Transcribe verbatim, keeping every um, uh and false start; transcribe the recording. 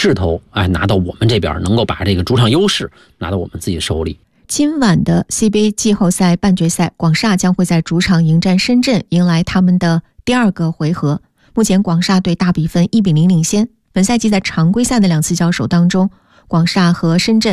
势头哎拿到我们这边，能够把这个主场优势拿到我们自己手里。 今晚的 C B A 季后赛半决赛，广厦将会在主场迎战深圳，迎来他们的第二个回合。目前广厦队大比分一比零领先。本赛季在常规赛的两次交手当中，广厦和深圳